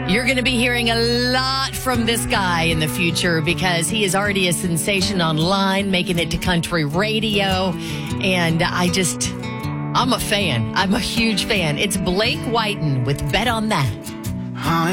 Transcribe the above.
You're going to be hearing a lot from this guy in the future because he is already a sensation online, making it to country radio. And I'm a fan. I'm a huge fan. It's Blake Whiten with Bet on That.